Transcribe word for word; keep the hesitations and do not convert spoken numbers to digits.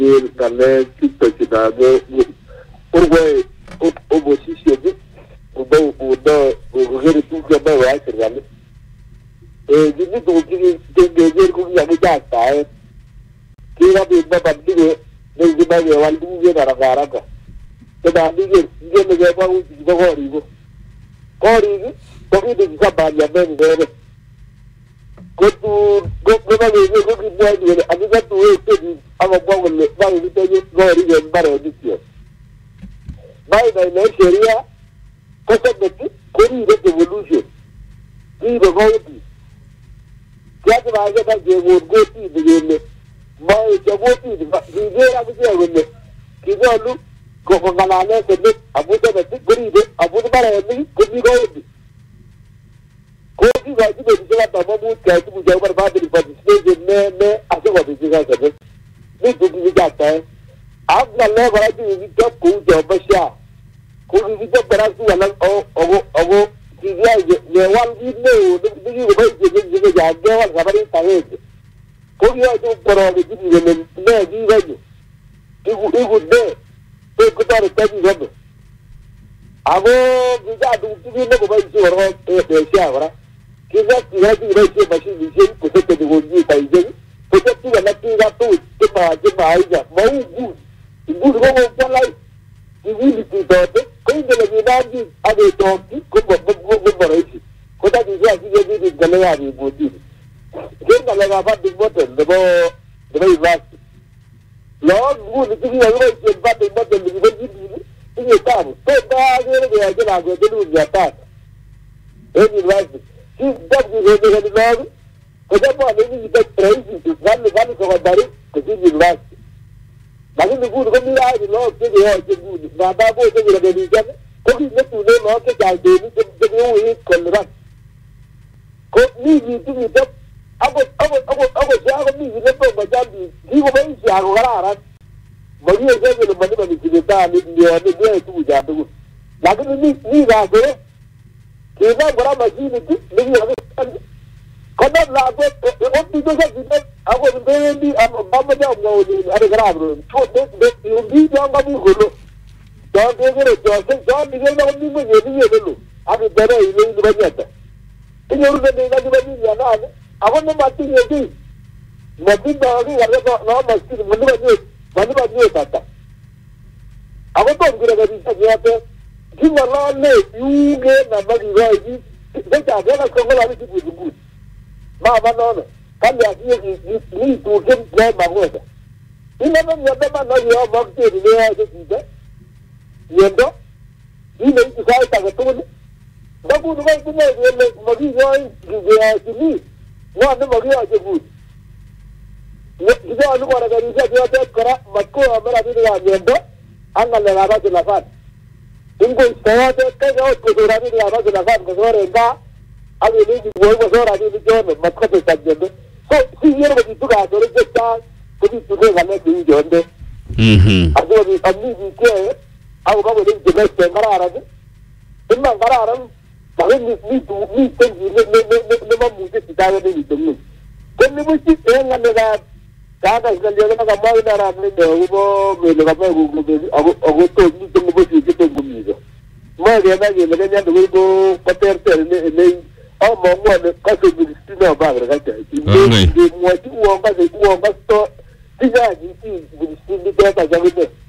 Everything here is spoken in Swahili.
kale kitu kinago urwe opposition ubo udo ugere tu kaba wa serikali eh jibu tu kiri tengege ku ya gata eh kira bi baba dige ne jiba ye wal dige dara garaka to da dige dige ne ga ba u jiba gori go gori to ki dige ka ba ya ben dere go tu go go ba ye go ki bo dige ani ga tu e te ama bo le ba ni te gori ge bare dige bai bai ne sheria ko se de kori de evolution ki do go ti क्या तो आगे तक ये वो गोती दिए मैं जब गोती दिए अब क्या बोले कि जो लोग को बंगालाने से लोग अब वो जब ऐसे गरी दे अब वो तो बारे में कुछ भी गोती गोती गाजी तो जिसका तमाम वो क्या तो मुझे ऊपर बात नहीं पड़ती इसलिए जिन्हें मैं ऐसे बात जिसका करते नहीं कुछ भी जाता है आप गलने वाला जो ये जब कोई जब बच्चा कोई भी जब बड़ा सी अलग ओ ओ ओ dia ye wal gine o digi go bai je je ja ge wal sabari tahe ko dia jo poro ge ji ne ne ji ga ji igu igu de to ko tar ta ji go ago gi ja du ti ne go bai ji ro e de sia ora ki ga ki ga ji rai je bashi ji je ko te de go ji tai je ko te ti ga na ti ga tu ti ma ji ma ai ja mau gu gu go go pa lai ki wi ti to te ko de le gi da ji ade to ki ko bo ko ta di ya ji ji di gale ya di bodi ke gale ga ba di bote de bo de bai va lo gu ni ti ya ro ke ba di bote di bo ji di ti ye ta to da ge re ya ge la go de lu ya ta e ni va ki da di ge ge di lo ko da bo ni ni ta trai ji ga ni ga ni ko da ri ko ji di va ba ni gu ko ni ya di lo ke ge ya ke gu ba ba bo ke ge de ni ja ko ni ne tu ne lo ke ja de ni ke ke ni ko ra ko ni ni ti ni da abo abo abo abo ja ko ni ni to ba ja bi ki ko ba ji a ko ra ra ba ni je ke ba ni ba ni ti ta ni ni ni ni tu ja tu la ko ni ni ra ko ke ba bra ma ji ni ti ni ni ko da la ko o ti to sa ji da abo ni be ni am ba ma ja mo ni are gra bro to de de ni bi ja ba ni ko lo ja de ke ro ja se ja ni ge ni mo ni ni ye lo abi da re ni ni ba ja ta ini urusan dengan dibanding yang lain. Aku ni mati ni, mati dah ni ada tu, nama mati ni mana ni, mana mana ni kata. Aku tu kira kira dia tu, jika lawan ni, you ni nama dia ni, dia cakap dia nak sekolah ni cukup cukup. Mak mana ni, kan dia ni ni tu kan dia bagus. Ini mana ni ada mana dia waktu ni dia ada juga. Dia tu, ini tu saya tak tahu ni. Babu tu kan punya dia bagi join dia sini, wah tu bagi aja good. Kita anu orang dari saya dia tu kerap makku ambil ada dia jembo, angkat lewat tu lafaz. Ingku saya tu kan jauh kusuran dia lewat tu lafaz kusuran enggak, abi ni jual kusuran dia jual makku tu tak jembo. So si dia begitu kan, orang kita begitu kan kami tu jembo. Hmm. Aku ni kami ni ke, aku kamu ni jelas tengkar orang tu, tengkar orang. Tapi ni ni tu ni tinggi ni ni ni ni ni mahu mungkin kita ada ni tinggi. Kan ni mesti yang anda kat, kat asal dia kan kamar ni orang ni dah ubo, melu kamar ubo, aku aku tu ni tinggi mesti kita tinggi je. Mana dia nak ni, macam yang tu ubo pater ter ni ni, oh mahu ni kasut ni stina bagar kata. Ini ni muat uang kasut uang kasut, tiga ni ni stina kita tak jaga tu.